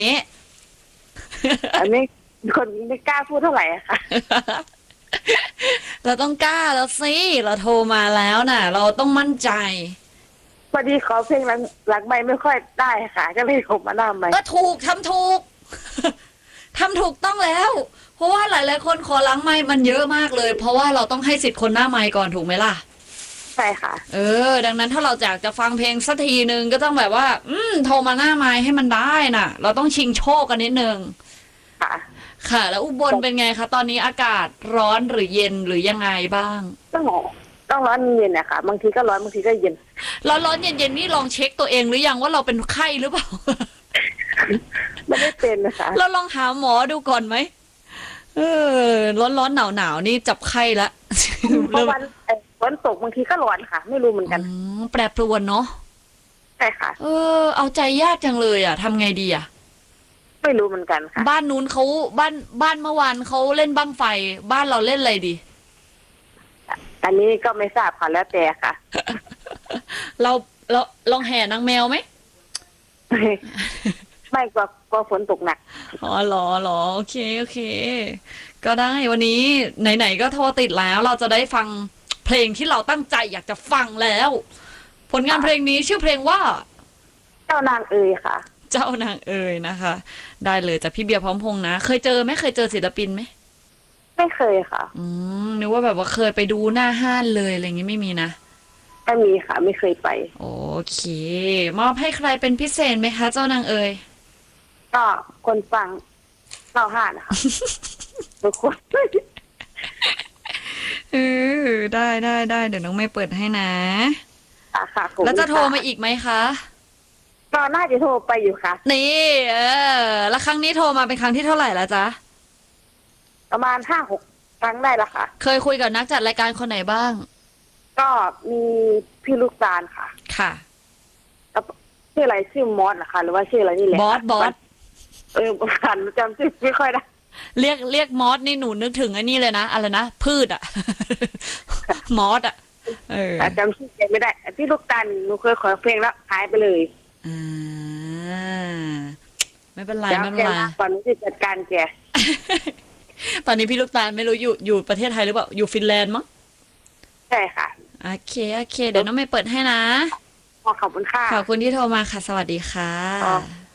นี้อันนี้คนไม่กล้าพูดเท่าไหร่อะค่ะเราต้องกล้าแล้วสิเราโทรมาแล้วน่ะ เราต้องมั่นใจพอดีขอเพลงหลังไม่ไม่ค่อยได้ค่ะก็เลยผมมาหน้าไม่ถูกทำถูก ทำถูกต้องแล้ว เพราะว่าหลายๆคนขอล้างไมค์มันเยอะมากเลย เพราะว่าเราต้องให้สิทธิ์คนหน้าไมค์ก่อนถูกไหมล่ะใช่ค่ะดังนั้นถ้าเราอยากจะฟังเพลงสักทีนึงก็ต้องแบบว่าโทรมาหน้าไมค์ให้มันได้น่ะ เราต้องชิงโชคกันนิดนึงค่ะค่ะแล้วอุบลเป็นไงคะตอนนี้อากาศร้อนหรือเย็นหรือยังไงบ้างต้องต้องร้อนเย็นนะคะบางทีก็ร้อนบางทีก็เย็นร้อนเย็นนี่ลองเช็คตัวเองหรือยังว่าเราเป็นไข้หรือเปล่าไม่ได้เป็นนะคะเราลองหาหมอดูก่อนไหมร้อนหนาวนี่จับไข้ละเมื่อวันฝนตกบางทีก็ร้อนค่ะ ไม่รู้เหมือนกันแปรปรวนเนาะใช่ค่ะเอาใจยากจังเลยอ่ะทำไงดีอ่ะไม่รู้เหมือนกันค่ะบ้านนู้นเขาบ้านเมื่อวานเขาเล่นบั้งไฟบ้านเราเล่นอะไรดีอันนี้ก็ไม่ทราบค่ะแล้วแต่ค่ะเราเราลองแห่นางแมวไหมไม่กลัวฝนตกหนักอ๋อเหรอโอเคก็ได้วันนี้ไหนๆก็โทรติดแล้วเราจะได้ฟังเพลงที่เราตั้งใจอยากจะฟังแล้วผลงานเพลงนี้ชื่อเพลงว่าเจ้านางเอ๋ยค่ะเจ้านางเอ๋ยนะคะได้เลยจากพี่เบียร์พร้อมพงษ์นะเคยเจอไหมเคยเจอศิลปินไหมไม่เคยค่ะนึกว่าแบบว่าเคยไปดูหน้าห้านเลยอะไรอย่างงี้ไม่มีนะไม่มีค่ะไม่เคยไปโอเคมอบให้ใครเป็นพิเศษไหมคะเจ้านางเอ๋ยก็คนฟัง95นะคะทุกคนได้เดี๋ยวน้องไม่เปิดให้นะค่ะแล้วจะโทรมาอีกไหมคะก็น่าจะโทรไปอยู่ค่ะนี่แล้วครั้งนี้โทรมาเป็นครั้งที่เท่าไหร่แล้วจ๊ะประมาณ5-6ครั้งได้ละค่ะเคยคุยกับนักจัดรายการคนไหนบ้างก็มีพี่ลูกตาลค่ะค่ะชื่ออะไรชื่อมอสนะคะหรือว่าชื่ออะไรนี่แหละบอสผ่านจำชื่อไม่ค่อยได้เรียกมอสนี่หนูนึกถึงไอ้นี่เลยนะอะไรนะพืชอะมอสอะจำชื่อไม่ได้พี่ลูกตาลหนูเคยขอเพลงแล้วหายไปเลยอ่าไม่เป็นไรก่อนหนูจะจัดการแกตอนนี้พี่ลูกตาลไม่รู้อยู่ประเทศไทยหรือเปล่าอยู่ฟินแลนด์มั้งใช่ค่ะโอเคเดี๋ยวน้องไม่เปิดให้นะขอบคุณค่ะขอบคุณที่โทรมาค่ะสวัสดีค่ะ